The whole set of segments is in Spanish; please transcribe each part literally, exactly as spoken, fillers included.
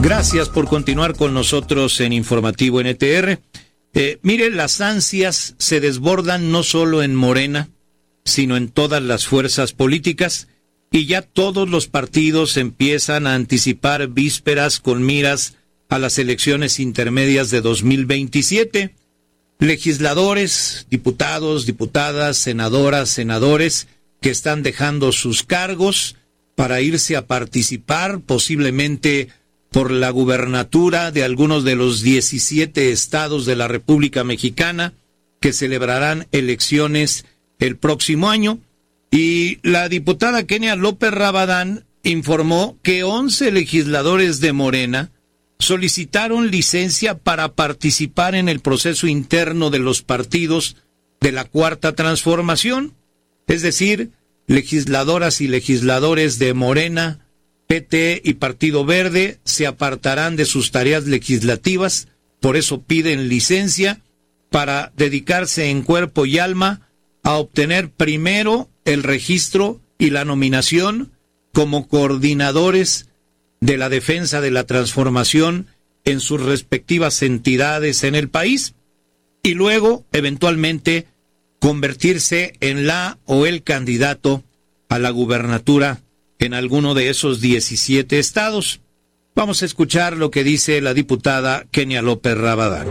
Gracias por continuar con nosotros en Informativo N T R. Eh, mire, las ansias se desbordan no solo en Morena, sino en todas las fuerzas políticas, y ya todos los partidos empiezan a anticipar vísperas con miras a las elecciones intermedias de dos mil veintisiete. Legisladores, diputados, diputadas, senadoras, senadores, que están dejando sus cargos para irse a participar posiblemente por la gubernatura de algunos de los diecisiete estados de la República Mexicana que celebrarán elecciones el próximo año. Y la diputada Kenia López Rabadán informó que once legisladores de Morena solicitaron licencia para participar en el proceso interno de los partidos de la Cuarta Transformación, es decir, legisladoras y legisladores de Morena, P T y Partido Verde se apartarán de sus tareas legislativas, por eso piden licencia para dedicarse en cuerpo y alma a obtener primero el registro y la nominación como coordinadores de la defensa de la transformación en sus respectivas entidades en el país, y luego, eventualmente, convertirse en la o el candidato a la gubernatura en alguno de esos diecisiete estados. Vamos a escuchar lo que dice la diputada Kenia López Rabadán.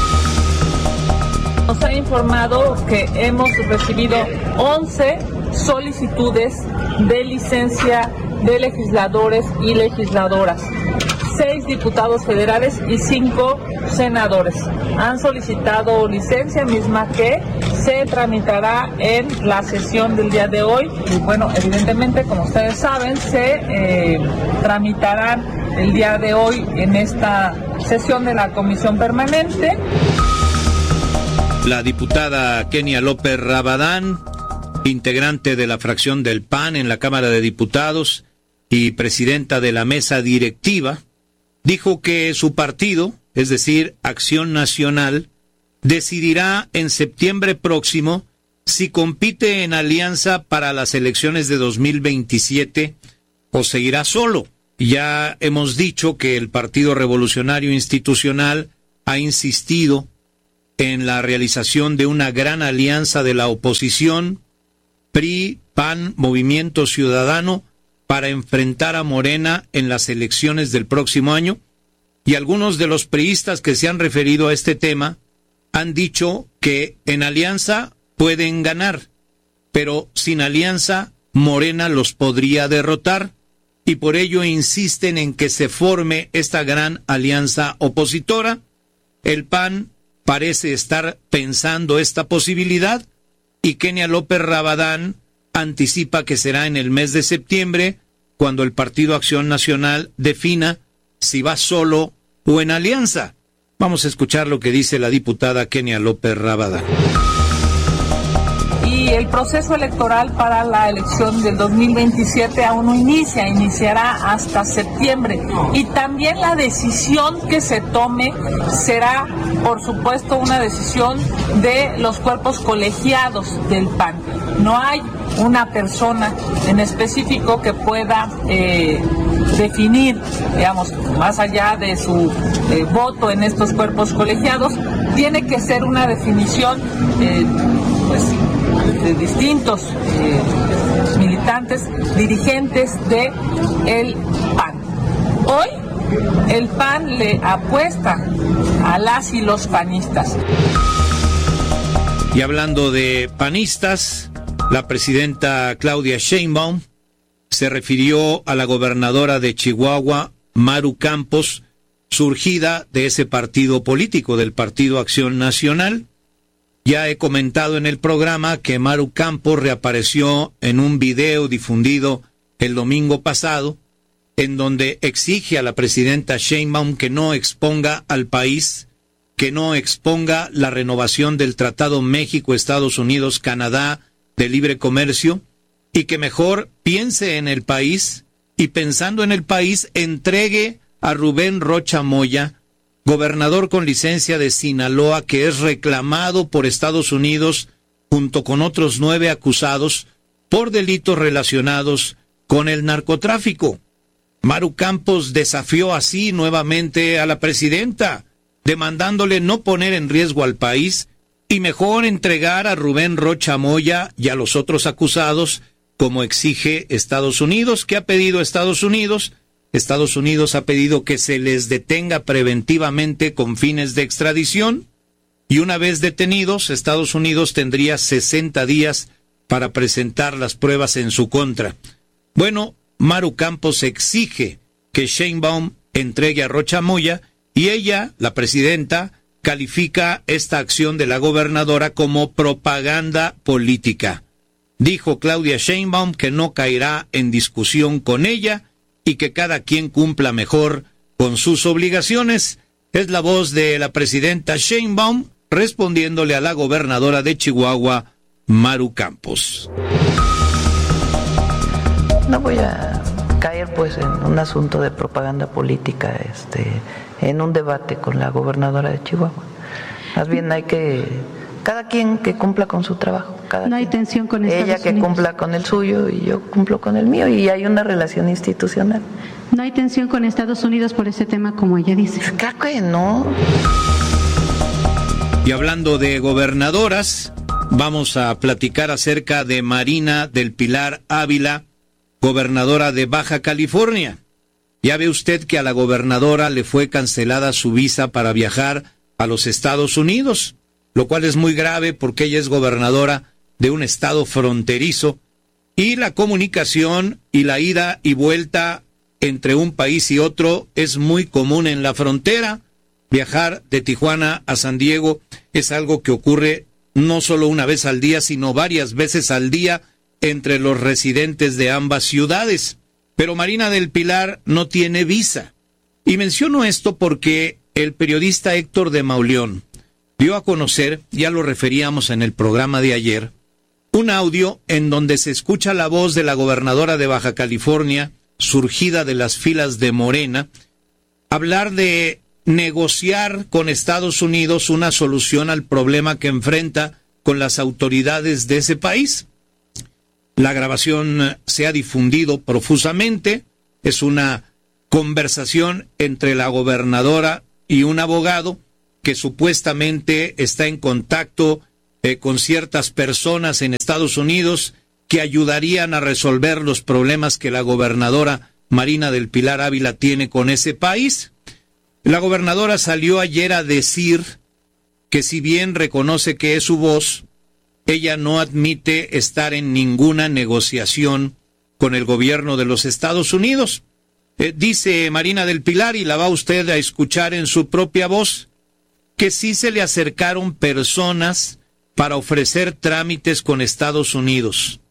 Nos ha informado que hemos recibido once solicitudes de licencia de legisladores y legisladoras. Seis diputados federales y cinco senadores han solicitado licencia, misma que se tramitará en la sesión del día de hoy. Y bueno, evidentemente, como ustedes saben, se eh, tramitarán el día de hoy en esta sesión de la Comisión Permanente. La diputada Kenia López Rabadán, integrante de la fracción del P A N en la Cámara de Diputados y presidenta de la mesa directiva, dijo que su partido, es decir, Acción Nacional, decidirá en septiembre próximo si compite en alianza para las elecciones de dos mil veintisiete o seguirá solo. Ya hemos dicho que el Partido Revolucionario Institucional ha insistido en la realización de una gran alianza de la oposición, P R I, P A N, Movimiento Ciudadano, para enfrentar a Morena en las elecciones del próximo año, y algunos de los priistas que se han referido a este tema han dicho que en alianza pueden ganar, pero sin alianza Morena los podría derrotar, y por ello insisten en que se forme esta gran alianza opositora. El P A N parece estar pensando esta posibilidad, y Kenia López Rabadán anticipa que será en el mes de septiembre cuando el Partido Acción Nacional defina si va solo o en alianza. Vamos a escuchar lo que dice la diputada Kenia López Rabadán. Y el proceso electoral para la elección del dos mil veintisiete aún no inicia, iniciará hasta septiembre. Y también la decisión que se tome será, por supuesto, una decisión de los cuerpos colegiados del P A N. No hay una persona en específico que pueda eh, definir, digamos, más allá de su eh, voto en estos cuerpos colegiados. Tiene que ser una definición, eh, pues, de distintos eh, militantes, dirigentes de el P A N. Hoy el P A N le apuesta a las y los panistas. Y hablando de panistas, la presidenta Claudia Sheinbaum se refirió a la gobernadora de Chihuahua, Maru Campos, surgida de ese partido político, del Partido Acción Nacional. Ya he comentado en el programa que Maru Campos reapareció en un video difundido el domingo pasado, en donde exige a la presidenta Sheinbaum que no exponga al país, que no exponga la renovación del Tratado México-Estados Unidos-Canadá de libre comercio, y que mejor piense en el país, y pensando en el país entregue a Rubén Rocha Moya, gobernador con licencia de Sinaloa, que es reclamado por Estados Unidos junto con otros nueve acusados por delitos relacionados con el narcotráfico. Maru Campos desafió así nuevamente a la presidenta, demandándole no poner en riesgo al país y mejor entregar a Rubén Rocha Moya y a los otros acusados, como exige Estados Unidos. ¿Qué ha pedido Estados Unidos? Estados Unidos ha pedido que se les detenga preventivamente con fines de extradición, y una vez detenidos, Estados Unidos tendría sesenta días para presentar las pruebas en su contra. Bueno, Maru Campos exige que Sheinbaum entregue a Rocha Moya, y ella, la presidenta, califica esta acción de la gobernadora como propaganda política. Dijo Claudia Sheinbaum que no caerá en discusión con ella y que cada quien cumpla mejor con sus obligaciones. Es la voz de la presidenta Sheinbaum respondiéndole a la gobernadora de Chihuahua, Maru Campos. No voy a caer pues en un asunto de propaganda política, este, en un debate con la gobernadora de Chihuahua. Más bien hay que, cada quien que cumpla con su trabajo. Cada no hay quien. tensión con Estados Ella que Unidos. cumpla con el suyo y yo cumplo con el mío, y hay una relación institucional. No hay tensión con Estados Unidos por ese tema, como ella dice. Claro que no. Y hablando de gobernadoras, vamos a platicar acerca de Marina del Pilar Ávila, gobernadora de Baja California. Ya ve usted que a la gobernadora le fue cancelada su visa para viajar a los Estados Unidos, lo cual es muy grave porque ella es gobernadora de un estado fronterizo, y la comunicación y la ida y vuelta entre un país y otro es muy común en la frontera. Viajar de Tijuana a San Diego es algo que ocurre no solo una vez al día, sino varias veces al día entre los residentes de ambas ciudades. Pero Marina del Pilar no tiene visa. Y menciono esto porque el periodista Héctor de Mauleón dio a conocer, ya lo referíamos en el programa de ayer, un audio en donde se escucha la voz de la gobernadora de Baja California, surgida de las filas de Morena, hablar de negociar con Estados Unidos una solución al problema que enfrenta con las autoridades de ese país. La grabación se ha difundido profusamente, es una conversación entre la gobernadora y un abogado que supuestamente está en contacto eh, con ciertas personas en Estados Unidos que ayudarían a resolver los problemas que la gobernadora Marina del Pilar Ávila tiene con ese país. La gobernadora salió ayer a decir que si bien reconoce que es su voz, ella no admite estar en ninguna negociación con el gobierno de los Estados Unidos. Eh, dice Marina del Pilar, y la va usted a escuchar en su propia voz, que sí se le acercaron personas para ofrecer trámites con Estados Unidos.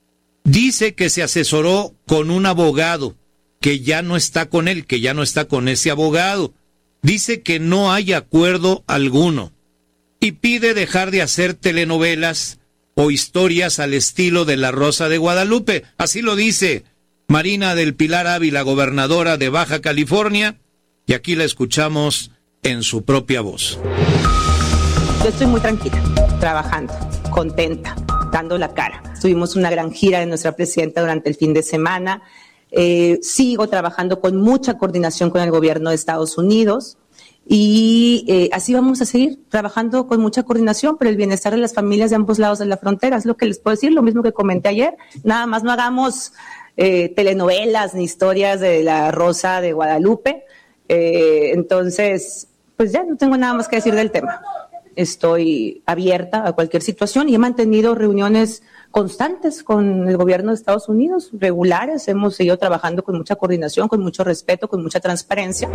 Dice que se asesoró con un abogado, que ya no está con él, que ya no está con ese abogado. Dice que no hay acuerdo alguno y pide dejar de hacer telenovelas o historias al estilo de La Rosa de Guadalupe. Así lo dice Marina del Pilar Ávila, gobernadora de Baja California, y aquí la escuchamos en su propia voz. Yo estoy muy tranquila, trabajando, contenta, dando la cara. Tuvimos una gran gira de nuestra presidenta durante el fin de semana. Eh, sigo trabajando con mucha coordinación con el gobierno de Estados Unidos y eh, así vamos a seguir trabajando con mucha coordinación por el bienestar de las familias de ambos lados de la frontera. Es lo que les puedo decir, lo mismo que comenté ayer. Nada más no hagamos eh, telenovelas ni historias de La Rosa de Guadalupe. Eh, entonces, pues ya no tengo nada más que decir del tema. Estoy abierta a cualquier situación y he mantenido reuniones constantes con el gobierno de Estados Unidos, regulares. Hemos seguido trabajando con mucha coordinación, con mucho respeto, con mucha transparencia.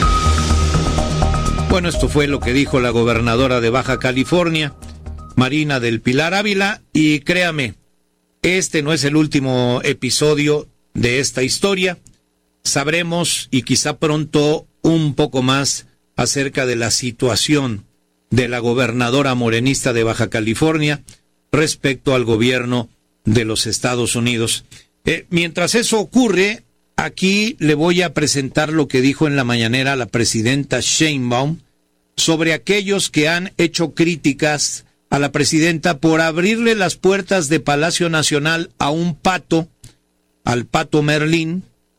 Bueno, esto fue lo que dijo la gobernadora de Baja California, Marina del Pilar Ávila, y créame, este no es el último episodio de esta historia. Sabremos, y quizá pronto, un poco más acerca de la situación de la gobernadora morenista de Baja California respecto al gobierno de los Estados Unidos. Eh, mientras eso ocurre, aquí le voy a presentar lo que dijo en la mañanera la presidenta Sheinbaum sobre aquellos que han hecho críticas a la presidenta por abrirle las puertas de Palacio Nacional a un pato, al pato Merlín,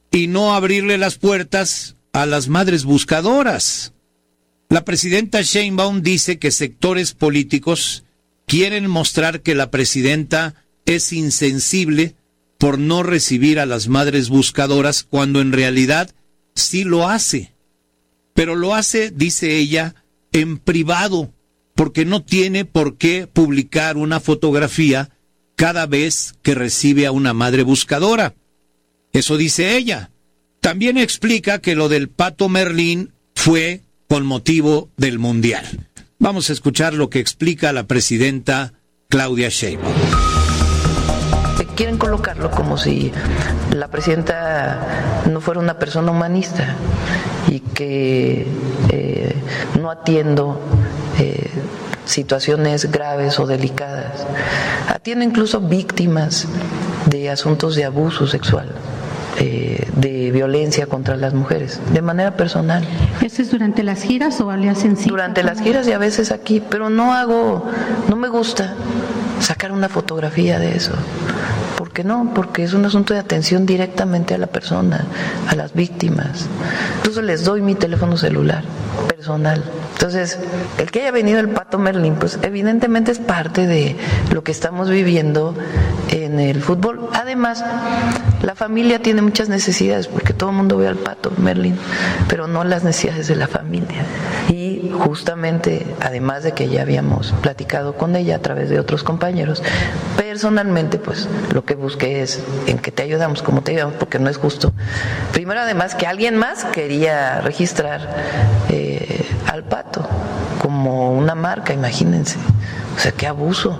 y no abrirle las puertas a las madres buscadoras. La presidenta Sheinbaum dice que sectores políticos quieren mostrar que la presidenta es insensible por no recibir a las madres buscadoras, cuando en realidad sí lo hace. Pero lo hace, dice ella, en privado, porque no tiene por qué publicar una fotografía cada vez que recibe a una madre buscadora. Eso dice ella. También explica que lo del Pato Merlín fue con motivo del Mundial. Vamos a escuchar lo que explica la presidenta Claudia Sheinbaum. Quieren colocarlo como si la presidenta no fuera una persona humanista y que eh, no atiendo eh, situaciones graves o delicadas. Atiendo incluso víctimas de asuntos de abuso sexual, eh, de violencia contra las mujeres, de manera personal. ¿Eso es durante las giras o le hacen cita? Durante las giras y a veces aquí, pero no hago, no me gusta sacar una fotografía de eso. ¿Por qué no? Porque es un asunto de atención directamente a la persona, a las víctimas. Entonces les doy mi teléfono celular personal. Entonces, el que haya venido el Pato Merlín, pues evidentemente es parte de lo que estamos viviendo en el fútbol. Además, la familia tiene muchas necesidades, porque todo el mundo ve al Pato Merlín, pero no las necesidades de la familia. Y justamente, además de que ya habíamos platicado con ella a través de otros compañeros, personalmente, pues lo que busqué es en que te ayudamos, como te ayudamos, porque no es justo. Primero, además, que alguien más quería registrar eh, al Pato como una marca, imagínense. O sea, qué abuso.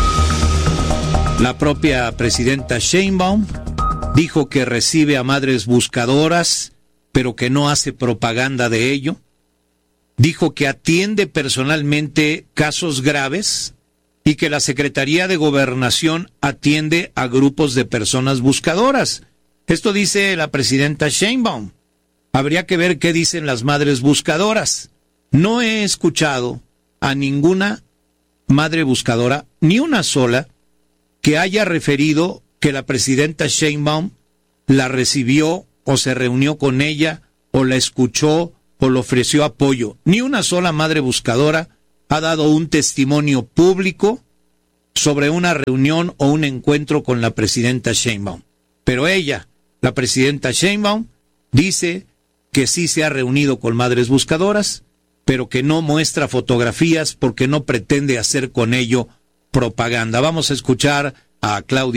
La propia presidenta Sheinbaum dijo que recibe a madres buscadoras, pero que no hace propaganda de ello. Dijo que atiende personalmente casos graves y que la Secretaría de Gobernación atiende a grupos de personas buscadoras. Esto dice la presidenta Sheinbaum. Habría que ver qué dicen las madres buscadoras. No he escuchado a ninguna madre buscadora, ni una sola, que haya referido que la presidenta Sheinbaum la recibió o se reunió con ella o la escuchó o le ofreció apoyo. Ni una sola madre buscadora ha dado un testimonio público sobre una reunión o un encuentro con la presidenta Sheinbaum. Pero ella, la presidenta Sheinbaum, dice que sí se ha reunido con madres buscadoras, pero que no muestra fotografías porque no pretende hacer con ello propaganda. Vamos a escuchar a Claudia